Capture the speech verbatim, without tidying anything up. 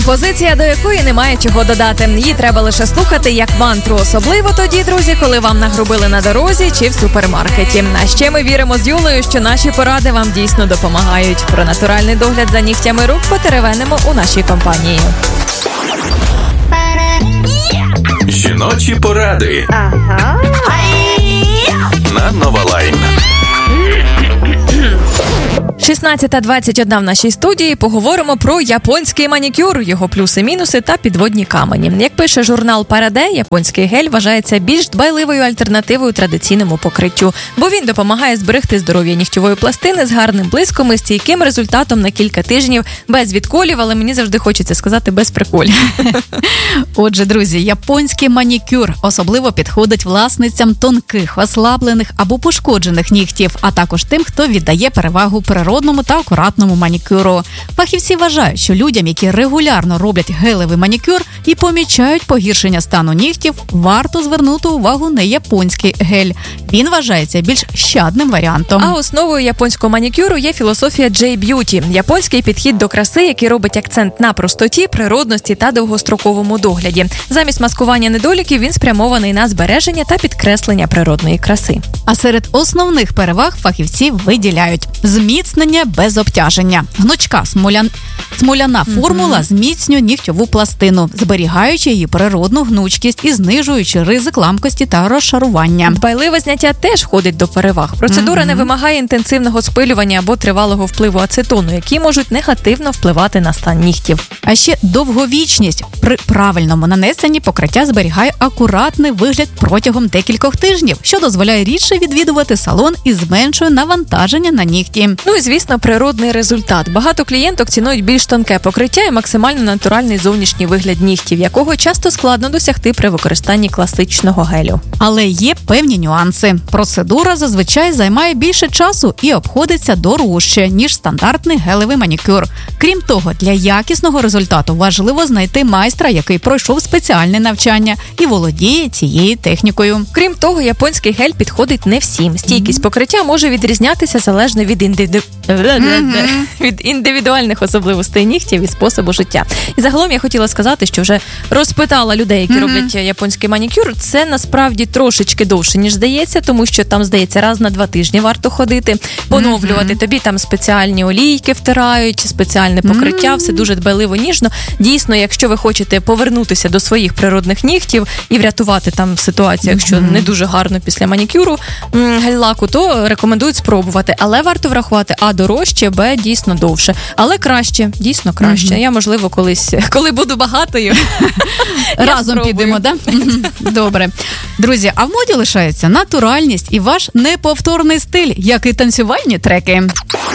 Позиція, до якої немає чого додати. Її треба лише слухати як мантру. Особливо тоді, друзі, коли вам нагрубили на дорозі чи в супермаркеті. А ще ми віримо з Юлею, що наші поради вам дійсно допомагають. Про натуральний догляд за нігтями рук потеревенимо у нашій компанії. Жіночі поради. Ага. На Новалайн. шістнадцята двадцять одна в нашій студії. Поговоримо про японський манікюр, його плюси-мінуси та підводні камені. Як пише журнал Параде, японський гель вважається більш дбайливою альтернативою традиційному покриттю, бо він допомагає зберегти здоров'я нігтєвої пластини з гарним блиском і стійким результатом на кілька тижнів, без відколів, але мені завжди хочеться сказати без приколів. Отже, друзі, японський манікюр особливо підходить власницям тонких, ослаблених або пошкоджених нігтів, а також тим, хто віддає перевагу природному та акуратному манікюру. Фахівці вважають, що людям, які регулярно роблять гелевий манікюр і помічають погіршення стану нігтів, варто звернути увагу на японський гель. Він вважається більш щадним варіантом. А основою японського манікюру є філософія J-Beauty – японський підхід до краси, який робить акцент на простоті, природності та довгостроковому догляді. Замість маскування недоліків він спрямований на збереження та підкреслення природної краси. А серед основних переваг фахівці виділяють зміцнення без обтяження. Гнучка смолян... смоляна формула mm-hmm. зміцнює нігтьову пластину, зберігаючи її природну гнучкість і знижуючи ризик ламкості та розшарування. Дбайливе зняття теж входить до переваг. Процедура mm-hmm. не вимагає інтенсивного спилювання або тривалого впливу ацетону, які можуть негативно впливати на стан нігтів. А ще довговічність. При правильному нанесенні покриття зберігає акуратний вигляд протягом декількох тижнів, що дозволяє рідше відвідувати салон і зменшує навантаження на нігті. Ну і, звісно, природний результат. Багато клієнток цінують більш тонке покриття і максимально натуральний зовнішній вигляд нігтів, якого часто складно досягти при використанні класичного гелю. Але є певні нюанси. Процедура зазвичай займає більше часу і обходиться дорожче, ніж стандартний гелевий манікюр. Крім того, для якісного результату важливо знайти майстра, який пройшов спеціальне навчання і володіє цією технікою. Крім того, японський гель підходить не всім. Стійкість mm-hmm. покриття може відрізнятися залежно від індивіду... mm-hmm. від індивідуальних особливостей нігтів і способу життя. І загалом я хотіла сказати, що вже розпитала людей, які mm-hmm. роблять японський манікюр. Це насправді трошечки довше, ніж здається, тому що там, здається, раз на два тижні варто ходити, поновлювати. Mm-hmm. Тобі там спеціальні олійки втирають, спеціальне покриття, mm-hmm. все дуже дбайливо, ніжно. Дійсно, якщо ви хочете повернутися до своїх природних нігтів і врятувати там ситуацію, якщо mm-hmm. не дуже гарно після манікюру гель-лаку, то рекомендують спробувати. Але варто врахувати, а дорожче, б дійсно довше. Але краще, дійсно краще. Mm-hmm. Я, можливо, колись, коли буду багатою, разом підемо, да? Добре. Друзі, а в моді лишається натуральність і ваш неповторний стиль, як і танцювальні треки.